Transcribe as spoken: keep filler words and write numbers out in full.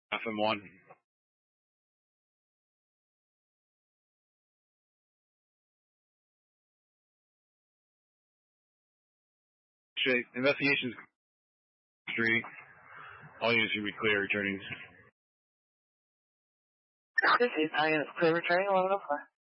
F M one. Investigations three. All units should be clear returning. This is I am clear returning eleven oh four.